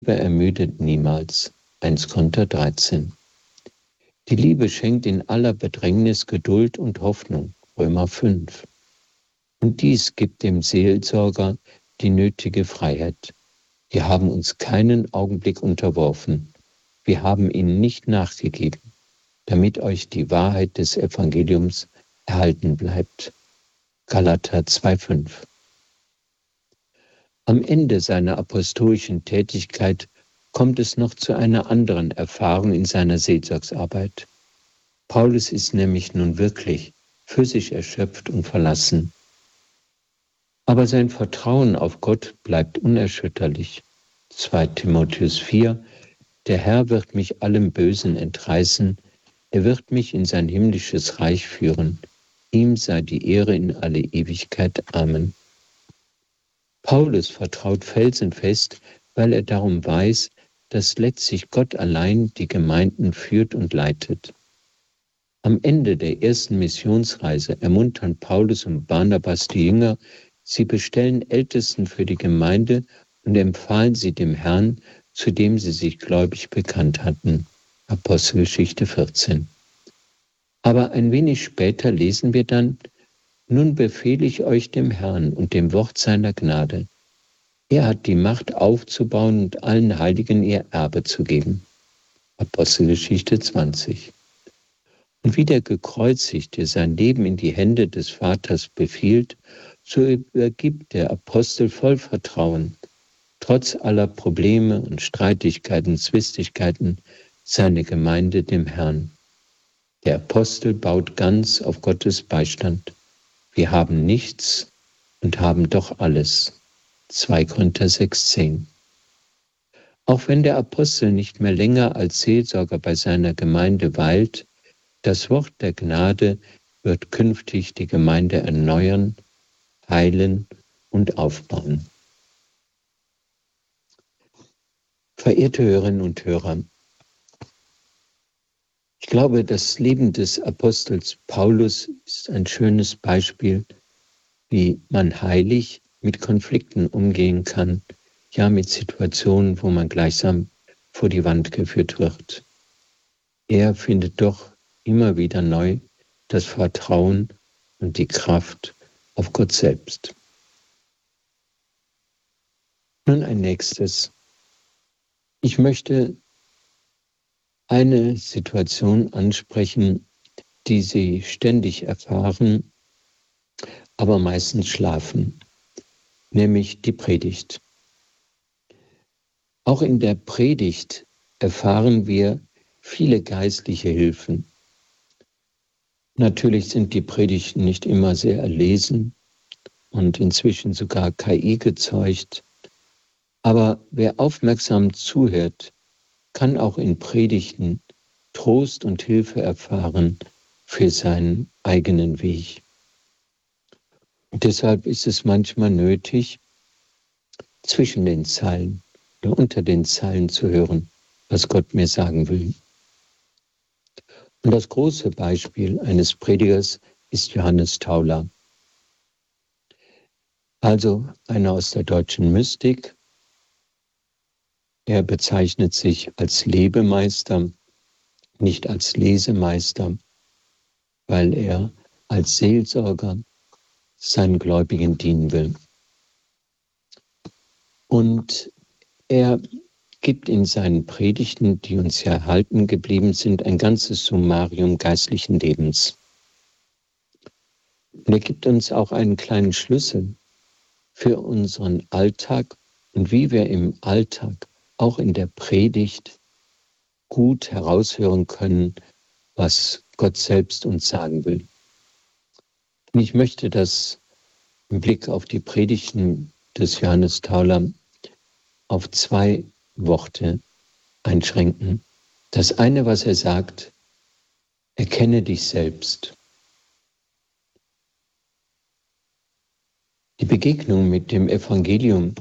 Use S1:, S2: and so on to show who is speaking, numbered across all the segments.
S1: ermüdet niemals. 1 Korinther 13. Die Liebe schenkt in aller Bedrängnis Geduld und Hoffnung. Römer 5. Und dies gibt dem Seelsorger die nötige Freiheit. Wir haben uns keinen Augenblick unterworfen. Wir haben ihnen nicht nachgegeben, damit euch die Wahrheit des Evangeliums erhalten bleibt. Galater 2,5. Am Ende seiner apostolischen Tätigkeit kommt es noch zu einer anderen Erfahrung in seiner Seelsorgsarbeit. Paulus ist nämlich nun wirklich für sich erschöpft und verlassen. Aber sein Vertrauen auf Gott bleibt unerschütterlich. 2 Timotheus 4: Der Herr wird mich allem Bösen entreißen, er wird mich in sein himmlisches Reich führen. Ihm sei die Ehre in alle Ewigkeit. Amen. Paulus vertraut felsenfest, weil er darum weiß, dass letztlich Gott allein die Gemeinden führt und leitet. Am Ende der ersten Missionsreise ermuntern Paulus und Barnabas die Jünger, sie bestellen Ältesten für die Gemeinde und empfahlen sie dem Herrn, zu dem sie sich gläubig bekannt hatten. Apostelgeschichte 14. Aber ein wenig später lesen wir dann: Nun befehle ich euch dem Herrn und dem Wort seiner Gnade. Er hat die Macht aufzubauen und allen Heiligen ihr Erbe zu geben. Apostelgeschichte 20. Und wie der Gekreuzigte sein Leben in die Hände des Vaters befiehlt, so übergibt der Apostel voll Vertrauen, trotz aller Probleme und Streitigkeiten, Zwistigkeiten, seine Gemeinde dem Herrn. Der Apostel baut ganz auf Gottes Beistand. Wir haben nichts und haben doch alles. 2 Korinther 6,10. Auch wenn der Apostel nicht mehr länger als Seelsorger bei seiner Gemeinde weilt, das Wort der Gnade wird künftig die Gemeinde erneuern, heilen und aufbauen. Verehrte Hörerinnen und Hörer, ich glaube, das Leben des Apostels Paulus ist ein schönes Beispiel, wie man heilig mit Konflikten umgehen kann, ja mit Situationen, wo man gleichsam vor die Wand geführt wird. Er findet doch immer wieder neu das Vertrauen und die Kraft auf Gott selbst. Nun ein nächstes. Ich möchte eine Situation ansprechen, die Sie ständig erfahren, aber meistens schlafen, nämlich die Predigt. Auch in der Predigt erfahren wir viele geistliche Hilfen. Natürlich sind die Predigten nicht immer sehr erlesen und inzwischen sogar KI gezeugt, aber wer aufmerksam zuhört, kann auch in Predigten Trost und Hilfe erfahren für seinen eigenen Weg. Und deshalb ist es manchmal nötig, zwischen den Zeilen oder unter den Zeilen zu hören, was Gott mir sagen will. Und das große Beispiel eines Predigers ist Johannes Tauler. Also einer aus der deutschen Mystik. Er bezeichnet sich als Lebemeister, nicht als Lesemeister, weil er als Seelsorger seinen Gläubigen dienen will. Und er gibt in seinen Predigten, die uns ja erhalten geblieben sind, ein ganzes Summarium geistlichen Lebens. Und er gibt uns auch einen kleinen Schlüssel für unseren Alltag und wie wir im Alltag, auch in der Predigt, gut heraushören können, was Gott selbst uns sagen will. Und ich möchte das im Blick auf die Predigten des Johannes Tauler auf 2 Worte einschränken. Das eine, was er sagt: Erkenne dich selbst. Die Begegnung mit dem Evangelium,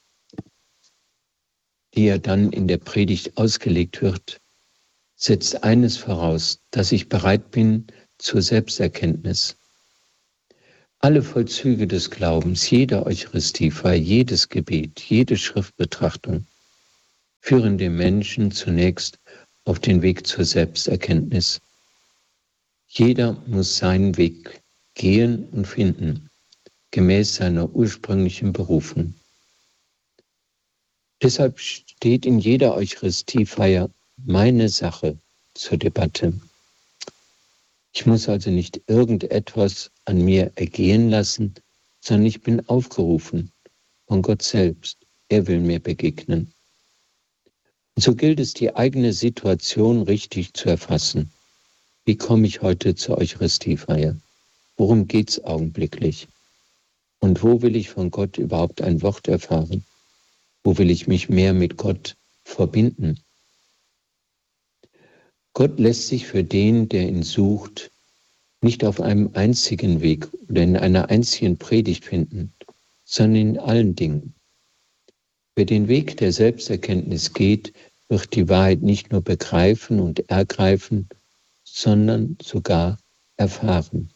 S1: die ja dann in der Predigt ausgelegt wird, setzt eines voraus, dass ich bereit bin zur Selbsterkenntnis. Alle Vollzüge des Glaubens, jede Eucharistiefeier, jedes Gebet, jede Schriftbetrachtung führen den Menschen zunächst auf den Weg zur Selbsterkenntnis. Jeder muss seinen Weg gehen und finden, gemäß seiner ursprünglichen Berufung. Deshalb steht in jeder Eucharistiefeier meine Sache zur Debatte. Ich muss also nicht irgendetwas an mir ergehen lassen, sondern ich bin aufgerufen von Gott selbst. Er will mir begegnen. Und so gilt es, die eigene Situation richtig zu erfassen. Wie komme ich heute zur Eucharistiefeier? Worum geht es augenblicklich? Und wo will ich von Gott überhaupt ein Wort erfahren? Wo will ich mich mehr mit Gott verbinden? Gott lässt sich für den, der ihn sucht, nicht auf einem einzigen Weg oder in einer einzigen Predigt finden, sondern in allen Dingen. Wer den Weg der Selbsterkenntnis geht, wird die Wahrheit nicht nur begreifen und ergreifen, sondern sogar erfahren.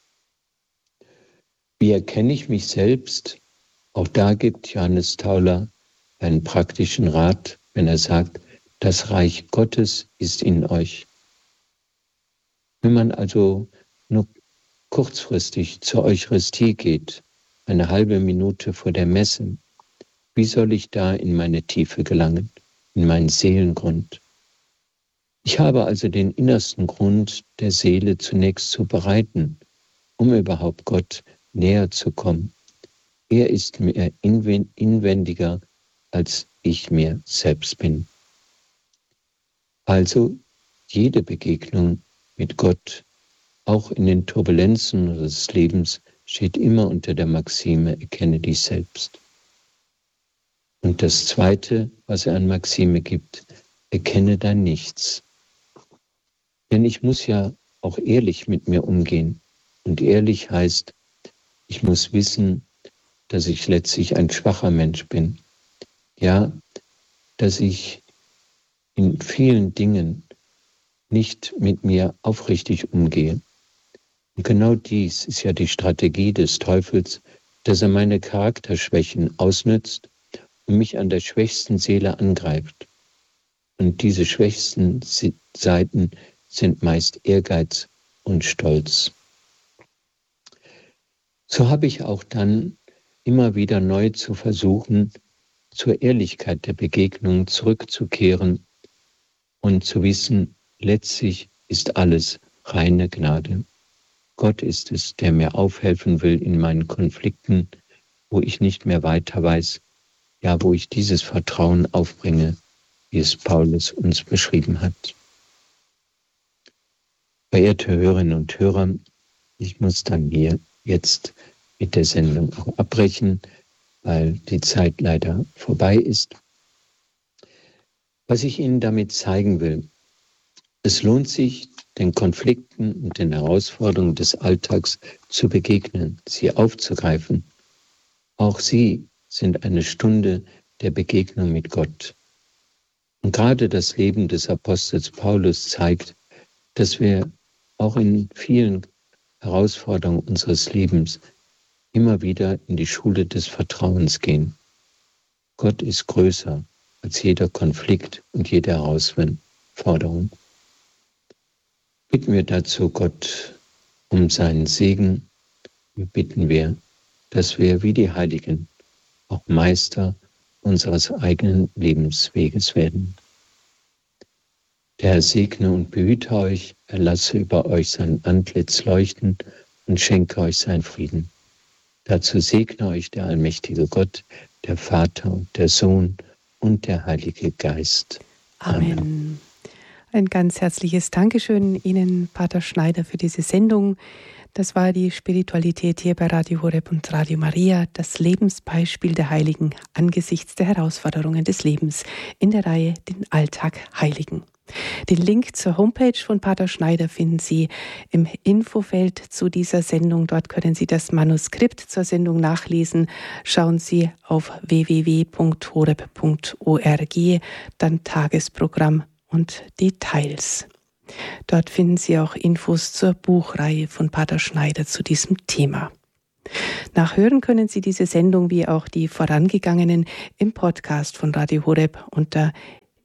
S1: Wie erkenne ich mich selbst? Auch da gibt Johannes Tauler einen praktischen Rat, wenn er sagt, das Reich Gottes ist in euch. Wenn man also nur kurzfristig zur Eucharistie geht, eine halbe Minute vor der Messe, wie soll ich da in meine Tiefe gelangen, in meinen Seelengrund? Ich habe also den innersten Grund der Seele zunächst zu bereiten, um überhaupt Gott näher zu kommen. Er ist mir inwendiger, als ich mir selbst bin. Also jede Begegnung mit Gott, auch in den Turbulenzen des Lebens, steht immer unter der Maxime, erkenne dich selbst. Und das Zweite, was er an Maxime gibt, erkenne dein Nichts. Denn ich muss ja auch ehrlich mit mir umgehen. Und ehrlich heißt, ich muss wissen, dass ich letztlich ein schwacher Mensch bin. Ja, dass ich in vielen Dingen nicht mit mir aufrichtig umgehe. Und genau dies ist ja die Strategie des Teufels, dass er meine Charakterschwächen ausnützt und mich an der schwächsten Seele angreift. Und diese schwächsten Seiten sind meist Ehrgeiz und Stolz. So habe ich auch dann immer wieder neu zu versuchen, zur Ehrlichkeit der Begegnung zurückzukehren und zu wissen, letztlich ist alles reine Gnade. Gott ist es, der mir aufhelfen will in meinen Konflikten, wo ich nicht mehr weiter weiß, ja, wo ich dieses Vertrauen aufbringe, wie es Paulus uns beschrieben hat. Verehrte Hörerinnen und Hörer, ich muss dann hier jetzt mit der Sendung auch abbrechen, weil die Zeit leider vorbei ist. Was ich Ihnen damit zeigen will, es lohnt sich, den Konflikten und den Herausforderungen des Alltags zu begegnen, sie aufzugreifen. Auch sie sind eine Stunde der Begegnung mit Gott. Und gerade das Leben des Apostels Paulus zeigt, dass wir auch in vielen Herausforderungen unseres Lebens immer wieder in die Schule des Vertrauens gehen. Gott ist größer als jeder Konflikt und jede Herausforderung. Bitten wir dazu Gott um seinen Segen und bitten wir, dass wir wie die Heiligen auch Meister unseres eigenen Lebensweges werden. Der Herr segne und behüte euch, er lasse über euch sein Antlitz leuchten und schenke euch seinen Frieden. Dazu segne euch der allmächtige Gott, der Vater und der Sohn und der Heilige Geist.
S2: Amen. Ein ganz herzliches Dankeschön Ihnen, Pater Schneider, für diese Sendung. Das war die Spiritualität hier bei Radio Horeb und Radio Maria, das Lebensbeispiel der Heiligen angesichts der Herausforderungen des Lebens in der Reihe Den Alltag Heiligen. Den Link zur Homepage von Pater Schneider finden Sie im Infofeld zu dieser Sendung. Dort können Sie das Manuskript zur Sendung nachlesen. Schauen Sie auf www.horeb.org, dann Tagesprogramm und Details. Dort finden Sie auch Infos zur Buchreihe von Pater Schneider zu diesem Thema. Nachhören können Sie diese Sendung wie auch die vorangegangenen im Podcast von Radio Horeb unter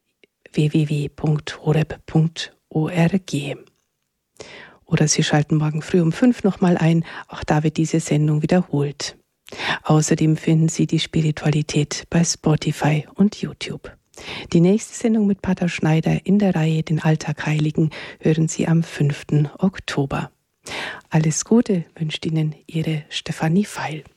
S2: www.horeb.org. Oder Sie schalten morgen früh um 5 nochmal ein, auch da wird diese Sendung wiederholt. Außerdem finden Sie die Spiritualität bei Spotify und YouTube. Die nächste Sendung mit Pater Schneider in der Reihe Den Alltag Heiligen hören Sie am 5. Oktober. Alles Gute wünscht Ihnen Ihre Stefanie Feil.